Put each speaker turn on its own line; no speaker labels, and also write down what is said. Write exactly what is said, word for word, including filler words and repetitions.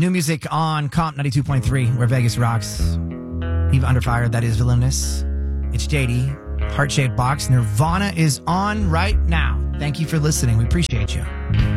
New music on Comp ninety-two point three, where Vegas rocks. Eva Under Fire, that is Villainous. It's J D, Heart Shaped Box. Nirvana is on right now. Thank you for listening. We appreciate you.